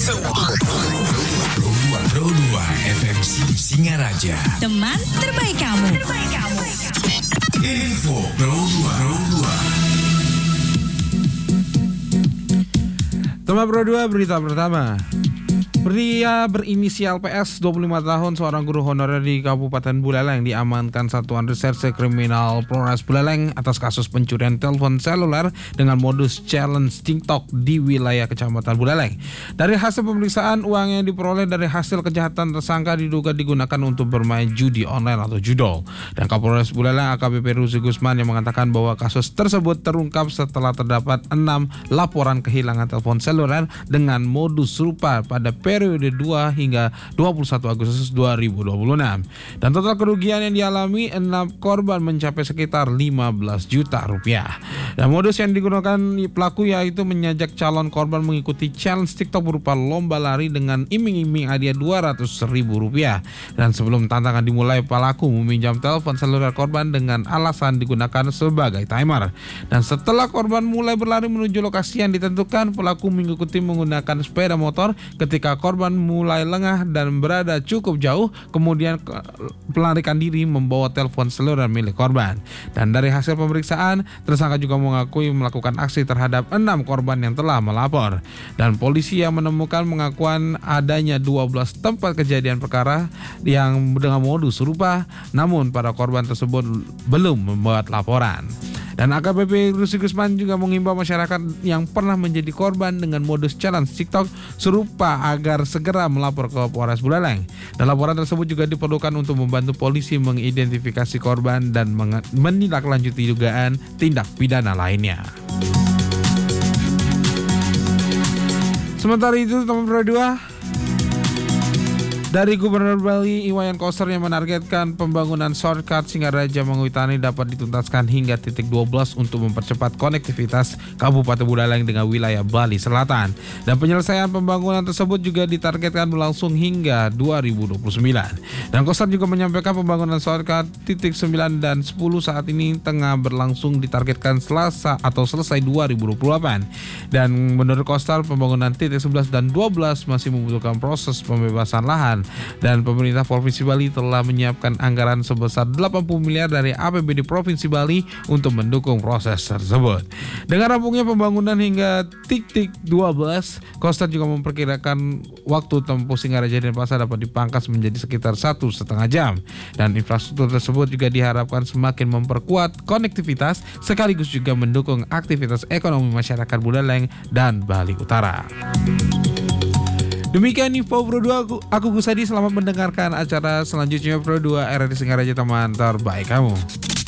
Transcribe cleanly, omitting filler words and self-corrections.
Pro 2 FM Singaraja. Teman terbaik kamu. Info Pro 2. Teman Pro 2 berita pertama. Pria berinisial PS 25 tahun seorang guru honorer di Kabupaten Buleleng diamankan Satuan Reserse Kriminal Polres Buleleng atas kasus pencurian telepon seluler dengan modus challenge TikTok di wilayah Kecamatan Buleleng. Dari hasil pemeriksaan, uang yang diperoleh dari hasil kejahatan tersangka diduga digunakan untuk bermain judi online atau judol. Dan Kapolres Buleleng AKBP Ruzi Gusman yang mengatakan bahwa kasus tersebut terungkap setelah terdapat 6 laporan kehilangan telepon seluler dengan modus serupa pada periode 2 hingga 21 Agustus 2026. Dan total kerugian yang dialami 6 korban mencapai sekitar 15 juta rupiah. Dan modus yang digunakan pelaku yaitu menyajak calon korban mengikuti challenge TikTok berupa lomba lari dengan iming-iming hadiah 200 ribu rupiah. Dan sebelum tantangan dimulai, pelaku meminjam telepon seluler korban dengan alasan digunakan sebagai timer. Dan setelah korban mulai berlari menuju lokasi yang ditentukan, pelaku mengikuti menggunakan sepeda motor. Ketika korban mulai lengah dan berada cukup jauh, kemudian melarikan diri membawa telepon seluler milik korban. Dan dari hasil pemeriksaan, tersangka juga mengakui melakukan aksi terhadap 6 korban yang telah melapor. Dan polisi yang menemukan mengakuan adanya 12 tempat kejadian perkara yang dengan modus serupa, namun para korban tersebut belum membuat laporan. Dan AKBP Ruzi Gusman juga mengimbau masyarakat yang pernah menjadi korban dengan modus challenge TikTok serupa agar segera melapor ke Polres Buleleng. Dan laporan tersebut juga diperlukan untuk membantu polisi mengidentifikasi korban dan menindaklanjuti dugaan tindak pidana lainnya. Sementara itu, teman Pro 2, dari Gubernur Bali Iwayan Koster yang menargetkan pembangunan shortcut Singaraja Mangkuitani dapat dituntaskan hingga titik 12 untuk mempercepat konektivitas Kabupaten Buleleng dengan wilayah Bali Selatan. Dan penyelesaian pembangunan tersebut juga ditargetkan berlangsung hingga 2029. Dan Koster juga menyampaikan pembangunan shortcut titik 9 dan 10 saat ini tengah berlangsung ditargetkan selesai 2028. Dan menurut Koster, pembangunan titik 11 dan 12 masih membutuhkan proses pembebasan lahan. Dan pemerintah Provinsi Bali telah menyiapkan anggaran sebesar 80 miliar dari APBD Provinsi Bali untuk mendukung proses tersebut. Dengan rampungnya pembangunan hingga titik 12, Koster juga memperkirakan waktu tempuh Singaraja dan Pasar dapat dipangkas menjadi sekitar 1,5 jam. Dan infrastruktur tersebut juga diharapkan semakin memperkuat konektivitas sekaligus juga mendukung aktivitas ekonomi masyarakat Buleleng dan Bali Utara. Demikian info Pro 2, aku Gusadi, selamat mendengarkan acara selanjutnya Pro 2 RRI Singaraja, teman terbaik kamu.